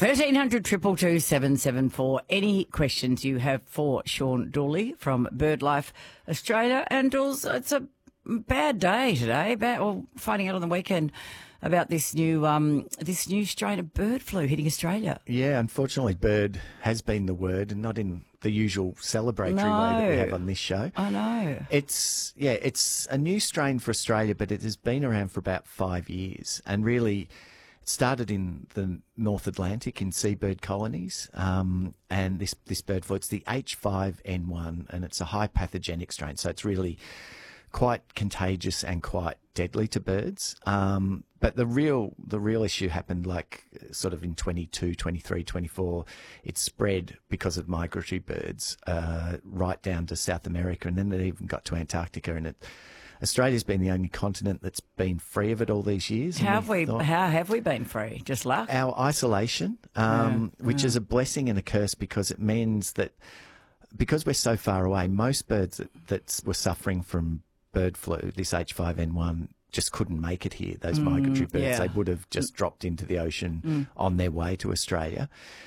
1300 222 774. Any questions you have for Sean Dooley from BirdLife Australia. And Dawes, it's a bad day today. Finding out on the weekend about this new strain of bird flu hitting Australia. Yeah, unfortunately, bird has been the word, and not in the usual celebratory way that we have on this show. I know. It's a new strain for Australia, but it has been around for about 5 years, and really it started in the North Atlantic in seabird colonies. And this bird flu, it's the H5N1, and it's a high pathogenic strain, so it's really quite contagious and quite deadly to birds. But the real issue happened like sort of in 22, 23, 24. It spread because of migratory birds right down to South America, and then it even got to Antarctica. And Australia's been the only continent that's been free of it all these years. How have we been free? Just luck? Our isolation, which is a blessing and a curse, because it means that because we're so far away, most birds that were suffering from bird flu, this H5N1, just couldn't make it here. Those migratory birds, they would have just dropped into the ocean on their way to Australia.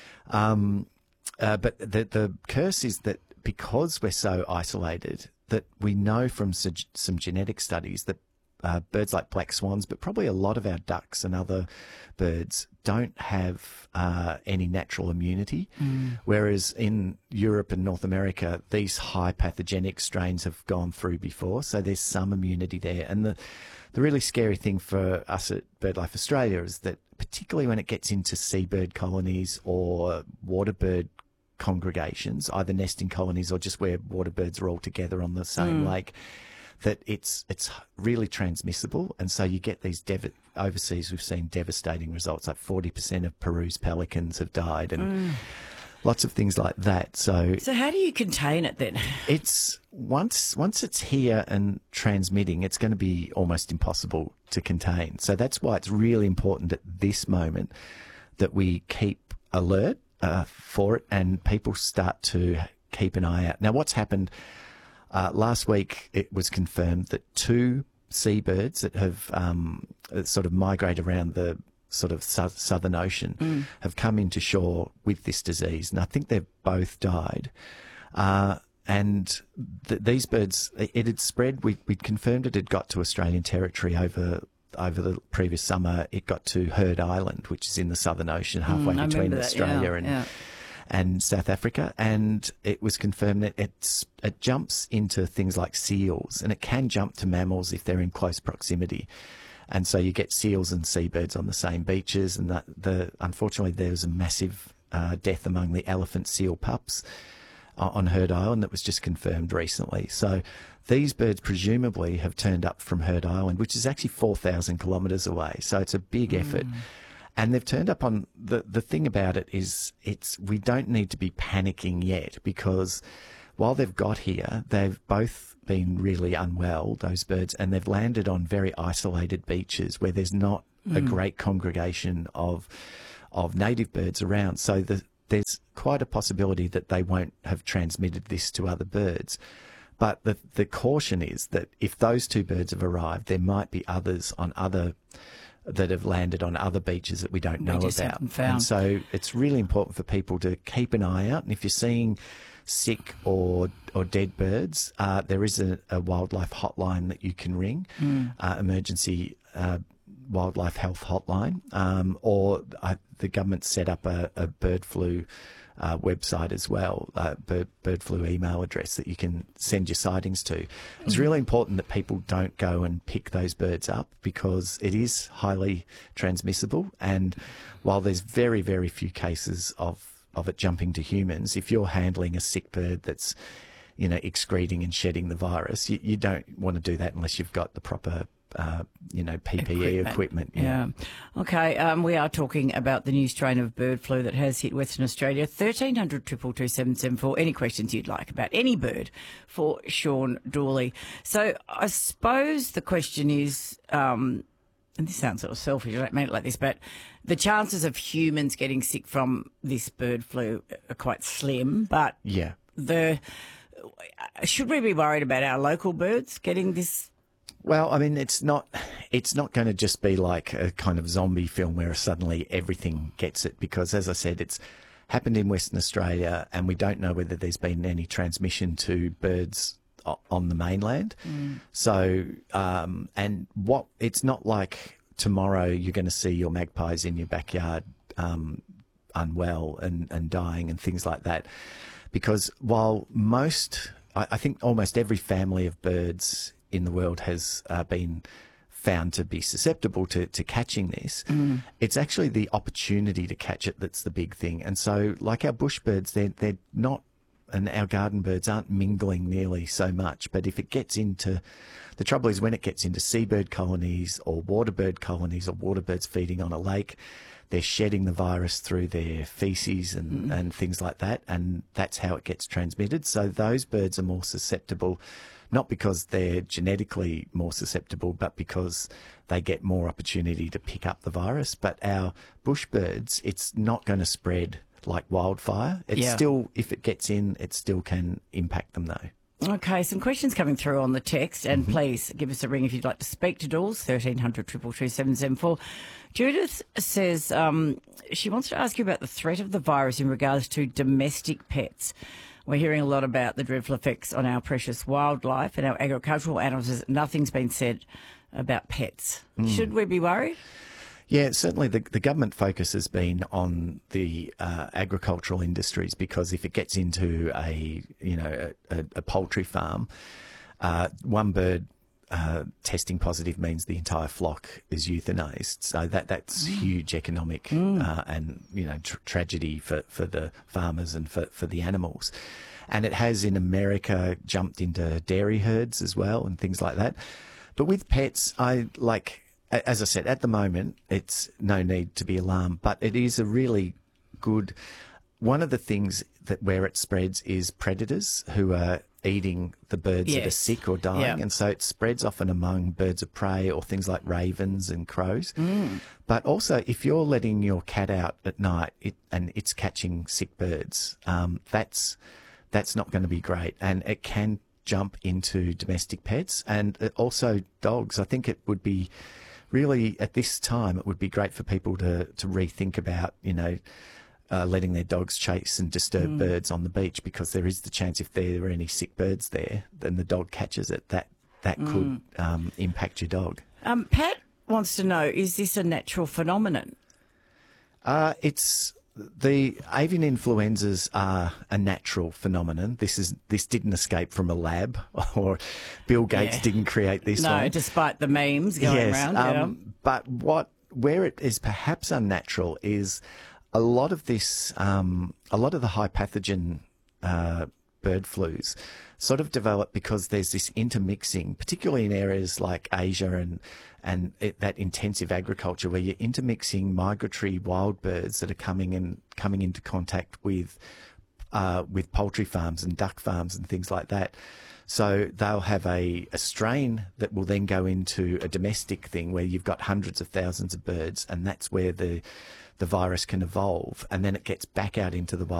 But the curse is that because we're so isolated, that we know from some genetic studies that birds like black swans, but probably a lot of our ducks and other birds, don't have any natural immunity, whereas in Europe and North America, these high pathogenic strains have gone through before, so there's some immunity there. And the really scary thing for us at BirdLife Australia is that particularly when it gets into seabird colonies or waterbird congregations, either nesting colonies or just where waterbirds are all together on the same lake, that it's really transmissible. And so you get these overseas, we've seen devastating results, like 40% of Peru's pelicans have died, and lots of things like that. So how do you contain it then? It's once it's here and transmitting, it's going to be almost impossible to contain. So that's why it's really important at this moment that we keep alert for it, and people start to keep an eye out. Now, what's happened last week, it was confirmed that 2 seabirds that have sort of migrated around the sort of Southern Ocean have come into shore with this disease, and I think they've both died. And these birds, it had spread. We'd confirmed it had got to Australian territory over the previous summer. It got to Heard Island, which is in the Southern Ocean, halfway between Australia and South Africa, and it was confirmed that it jumps into things like seals, and it can jump to mammals if they're in close proximity. And so you get seals and seabirds on the same beaches, and unfortunately there was a massive death among the elephant seal pups on Heard Island that was just confirmed recently. So these birds presumably have turned up from Heard Island, which is actually 4,000 kilometres away, so it's a big effort. And they've turned up on the thing about it is we don't need to be panicking yet, because while they've got here, they've both been really unwell, those birds, and they've landed on very isolated beaches where there's not a great congregation of native birds around. So there's quite a possibility that they won't have transmitted this to other birds. But the caution is that if those 2 birds have arrived, there might be others that have landed on other beaches that we don't know about. And so it's really important for people to keep an eye out. And if you're seeing sick or dead birds, there is a wildlife hotline that you can ring, emergency wildlife health hotline, or the government set up a bird flu website as well, bird flu email address that you can send your sightings to. It's really important that people don't go and pick those birds up, because it is highly transmissible. And while there's very, very few cases of it jumping to humans, if you're handling a sick bird that's excreting and shedding the virus, you don't want to do that unless you've got the proper PPE equipment. Yeah. Okay. We are talking about the new strain of bird flu that has hit Western Australia. 1300 222 774. Any questions you'd like about any bird for Sean Dooley. So I suppose the question is, and this sounds sort of selfish, I don't mean it like this, but the chances of humans getting sick from this bird flu are quite slim. But should we be worried about our local birds getting this Well, I mean, it's not going to just be like a kind of zombie film where suddenly everything gets it, because, as I said, it's happened in Western Australia, and we don't know whether there's been any transmission to birds on the mainland. So, it's not like tomorrow you're going to see your magpies in your backyard unwell and dying and things like that. Because while I think almost every family of birds in the world has been found to be susceptible to catching this, it's actually the opportunity to catch it that's the big thing. And so, like our bush birds, they're not, and our garden birds aren't mingling nearly so much. But if it gets into, the trouble is when it gets into seabird colonies or water birds feeding on a lake, they're shedding the virus through their feces and things like that, and that's how it gets transmitted. So those birds are more susceptible, not because they're genetically more susceptible, but because they get more opportunity to pick up the virus. But our bush birds, it's not going to spread like wildfire. It's still, if it gets in, it still can impact them though. Okay, some questions coming through on the text, and please give us a ring if you'd like to speak to Dawes, 1300 222 774. Judith says she wants to ask you about the threat of the virus in regards to domestic pets. We're hearing a lot about the dreadful effects on our precious wildlife and our agricultural animals. Nothing's been said about pets. Should we be worried? Yeah, certainly the government focus has been on the agricultural industries, because if it gets into a poultry farm, one bird testing positive means the entire flock is euthanized. So that's huge economic and tragedy for the farmers and for the animals. And it has in America jumped into dairy herds as well and things like that. But with pets, as I said, at the moment, it's no need to be alarmed, but it is a really good. One of the things where it spreads is predators who are eating the birds that are sick or dying, and so it spreads often among birds of prey or things like ravens and crows. But also, if you're letting your cat out at night and it's catching sick birds, that's not going to be great, and it can jump into domestic pets and also dogs. I think it would be really, at this time, it would be great for people to rethink about, letting their dogs chase and disturb birds on the beach, because there is the chance if there are any sick birds there, then the dog catches it, that could impact your dog. Pat wants to know, is this a natural phenomenon? The avian influenzas are a natural phenomenon. This didn't escape from a lab, or Bill Gates didn't create this one. No, despite the memes going around. But where it is perhaps unnatural is a lot of this, a lot of the high pathogen bird flus sort of develop because there's this intermixing, particularly in areas like Asia and that intensive agriculture, where you're intermixing migratory wild birds that are coming into contact with poultry farms and duck farms and things like that. So they'll have a strain that will then go into a domestic thing where you've got hundreds of thousands of birds, and that's where the virus can evolve, and then it gets back out into the wild.